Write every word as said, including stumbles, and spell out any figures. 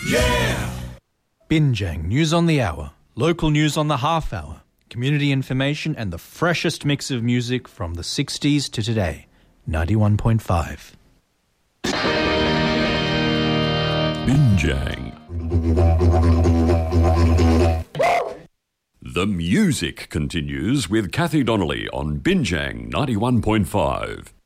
Yeah! Binjang News on the Hour. Local news on the half hour. Community information and the freshest mix of music from the sixties to today. ninety-one point five. Binjang. The music continues with Kathy Donnelly on Binjang ninety-one point five.